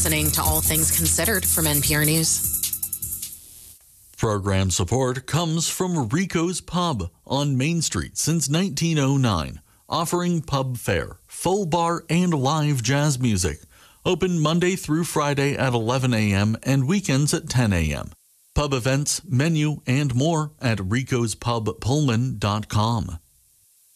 listening to All Things Considered from NPR News. Program support comes from Rico's Pub on Main Street since 1909, offering pub fare, full bar, and live jazz music. Open Monday through Friday at 11 a.m. and weekends at 10 a.m. Pub events, menu, and more at ricospubpullman.com.